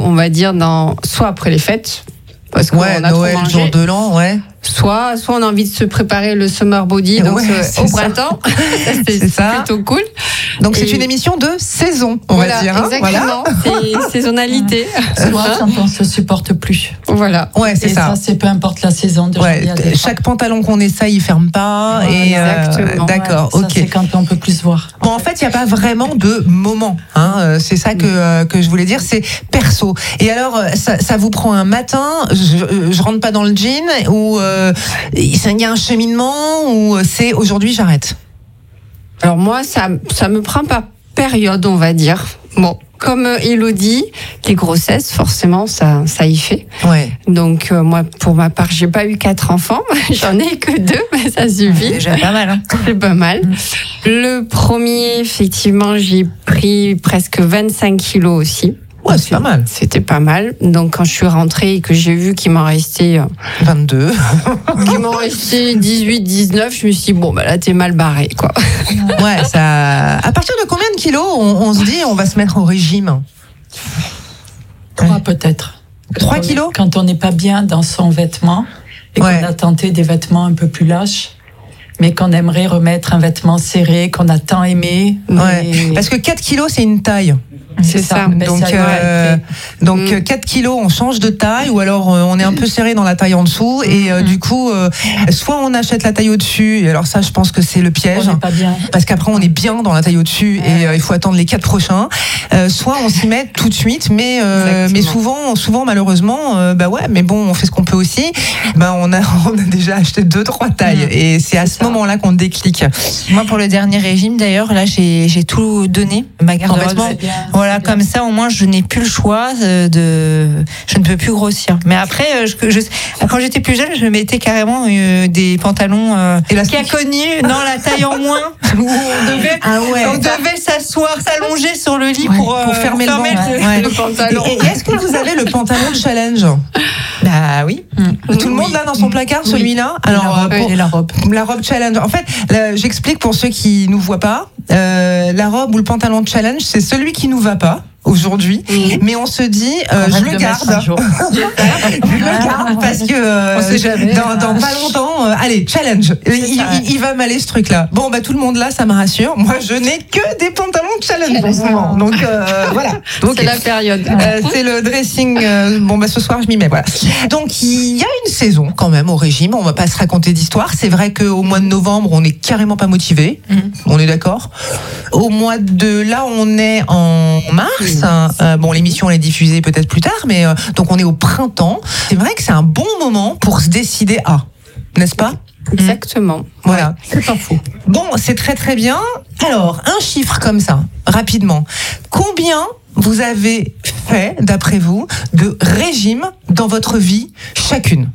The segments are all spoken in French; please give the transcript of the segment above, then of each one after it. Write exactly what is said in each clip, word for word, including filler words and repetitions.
on va dire, dans, soit après les fêtes, parce qu'on ouais, a Noël, trop mangé, jour de l'an, ouais. Soit, soit on a envie de se préparer le summer body, donc ouais, euh, au printemps. ça, c'est, c'est ça. Plutôt cool. Donc et c'est une émission de saison, on voilà, va dire. Hein, exactement. Voilà. C'est saisonnalité. Soit quand on se supporte plus. Voilà. Ouais, c'est et ça. ça, c'est peu importe la saison. De ouais, chaque pantalon qu'on essaye, il ferme pas. Ouais, et exactement. Euh, d'accord. Ouais, ok. Ça, c'est quand on peut plus voir. Bon, en fait, il n'y a pas vraiment de moment. Hein, c'est ça que euh, que je voulais dire. C'est perso. Et alors, ça, ça vous prend un matin. Je, je rentre pas dans le jean ou euh, il y a un cheminement ou c'est aujourd'hui j'arrête. Alors moi, ça, ça me prend par période, on va dire. Bon, comme Élodie, les grossesses, forcément, ça, ça y fait. Ouais. Donc euh, moi, pour ma part, j'ai pas eu quatre enfants, j'en ai que deux, mais ça suffit. Déjà pas mal. Hein. C'est pas mal. Le premier, effectivement, j'ai pris presque vingt-cinq kilos aussi. Ouais, c'est pas mal. C'était pas mal. Donc, quand je suis rentrée et que j'ai vu qu'il m'en restait... vingt-deux. qu'il m'en restait dix-huit, dix-neuf, je me suis dit, bon, bah là, t'es mal barré, quoi. Ouais, ça... À partir de combien de kilos on, on se dit on va se mettre au régime? Trois peut-être. Trois kilos? Quand on n'est pas bien dans son vêtement et ouais. qu'on a tenté des vêtements un peu plus lâches, mais qu'on aimerait remettre un vêtement serré, qu'on a tant aimé. Ouais. Et... Parce que quatre kilos, c'est une taille. C'est, c'est ça. ça. Donc, euh, donc mmh. quatre kilos, on change de taille, ou alors euh, on est un peu serré dans la taille en dessous, et euh, mmh. du coup, euh, soit on achète la taille au-dessus, et alors ça, je pense que c'est le piège, on n'est pas bien. Parce qu'après on est bien dans la taille au-dessus, ouais. et euh, il faut attendre les quatre prochains. Euh, soit on s'y met tout de suite, mais euh, mais souvent, souvent malheureusement, euh, bah ouais, mais bon, on fait ce qu'on peut aussi. Bah on a on a déjà acheté deux trois tailles, mmh. et c'est à c'est ce ça. moment-là qu'on déclique. Moi, pour le dernier régime, d'ailleurs, là, j'ai j'ai tout donné, ma garde-robe. Voilà, comme ça, au moins, je n'ai plus le choix de, je ne peux plus grossir. Mais après, je, je, quand j'étais plus jeune, je mettais carrément euh, des pantalons euh, qui a connu, non, la taille en moins, où on devait, ah ouais, on devait s'asseoir, s'allonger sur le lit ouais, pour, pour fermer, euh, fermer le, le, ouais. le pantalon. Et, et est-ce que vous avez le pantalon challenge? Bah oui. Mmh. Tout le monde l'a dans son placard, oui. celui-là. Alors, la robe, pour, et la robe. La robe challenge. En fait, là, j'explique pour ceux qui nous voient pas. Euh, la robe ou le pantalon challenge, c'est celui qui nous va pas aujourd'hui, mmh. mais on se dit, euh, je le garde. je le garde parce que euh, on sait jamais, dans, dans pas longtemps, euh, allez, challenge. Il, il, il va m'aller ce truc-là. Bon, bah tout le monde là, ça me rassure. Moi, je n'ai que des pantalons challenge en ce moment. Donc euh, voilà. Okay. C'est la période. Euh, c'est le dressing. Euh, bon, bah ce soir, je m'y mets. Voilà. Donc il y a une saison quand même au régime. On va pas se raconter d'histoire. C'est vrai qu'au mois de novembre, on n'est carrément pas motivé. Mmh. On est d'accord. Au mois de là, on est en mars. Euh, bon, l'émission elle est diffusée peut-être plus tard, mais euh, donc on est au printemps. C'est vrai que c'est un bon moment pour se décider à, n'est-ce pas? Exactement. Voilà. Ouais, c'est pas faux. Bon, c'est très très bien. Alors, un chiffre comme ça, rapidement. Combien vous avez fait, d'après vous, de régimes dans votre vie chacune?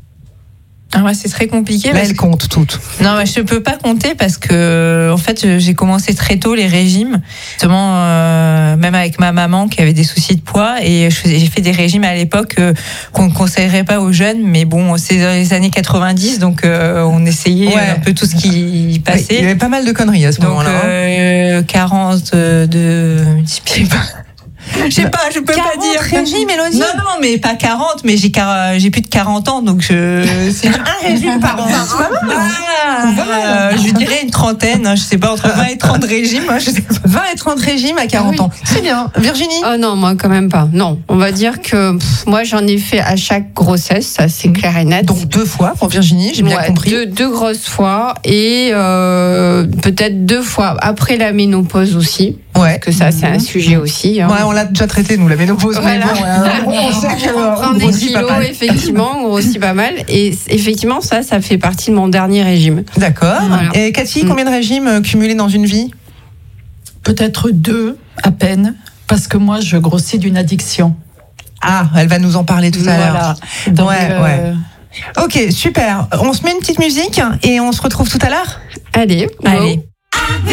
Ah ouais, c'est très compliqué. Là, elle compte toutes. Non, mais je peux pas compter parce que en fait, j'ai commencé très tôt les régimes, justement, euh, même avec ma maman qui avait des soucis de poids, et je faisais, j'ai fait des régimes à l'époque euh, qu'on ne conseillerait pas aux jeunes, mais bon, c'est dans les années quatre-vingt-dix, donc euh, on essayait ouais. un peu tout ce qui passait. Il y avait pas mal de conneries à ce donc, moment-là. Euh, quarante de multiplié par Je sais pas, je peux pas dire. Régime, Élodie. Non, non, mais pas quarante, mais j'ai, car... j'ai plus de quarante ans, donc je. C'est un régime par an. Ah, euh, je dirais une trentaine, je sais pas, entre vingt et trente régimes. Je sais pas. vingt et trente régimes à quarante oui. ans. C'est bien. Virginie? Oh non, moi quand même pas. Non, on va dire que pff, moi j'en ai fait à chaque grossesse, ça c'est clair et net. Donc deux fois pour Virginie, j'ai bien ouais, compris. Deux, deux grosses fois et euh, peut-être deux fois après la ménopause aussi. Ouais. Parce que ça c'est un sujet aussi. Hein. Ouais, on l'a déjà traité nous la ménopause. Voilà. Mais bon, euh, on sait que on prend des kilos effectivement, on grossit pas mal et effectivement ça, ça fait partie de mon dernier régime. D'accord. Voilà. Et Cathy, combien de régimes cumulés dans une vie? Peut-être deux à peine, parce que moi je grossis d'une addiction. Ah, elle va nous en parler tout à voilà. l'heure. Donc, ouais, euh... ouais. Ok, super. On se met une petite musique et on se retrouve tout à l'heure. Allez, allez.